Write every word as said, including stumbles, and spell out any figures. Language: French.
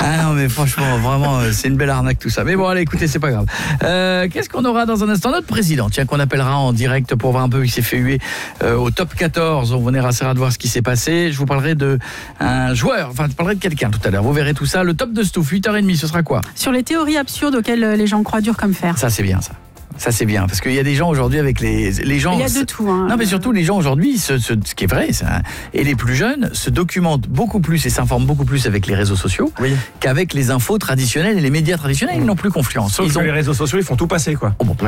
Ah non, mais franchement, vraiment, c'est une belle arnaque tout ça. Mais bon, allez, écoutez, c'est pas grave. Euh, qu'est-ce qu'on aura dans un instant? Notre président, tiens, qu'on appellera en direct pour voir un peu qui s'est fait huer euh, au top quatorze. On essaiera de voir ce qui s'est passé. Je vous parlerai de un joueur, enfin, je parlerai de quelqu'un tout à l'heure. Vous verrez tout ça. Le top de Stouff, huit heures trente, ce sera quoi? Sur les théories absurdes auxquelles les gens croient dur comme fer. Ça, c'est bien, ça. Ça c'est bien parce qu'il y a des gens aujourd'hui avec les les gens. Il y a de tout. Hein. Non mais surtout les gens aujourd'hui, ce, ce, ce qui est vrai, ça, et les plus jeunes se documentent beaucoup plus et s'informent beaucoup plus avec les réseaux sociaux oui. qu'avec les infos traditionnelles et les médias traditionnels. Ils n'ont plus confiance. Sauf ils que ont... les réseaux sociaux, ils font tout passer quoi. Oh, bon.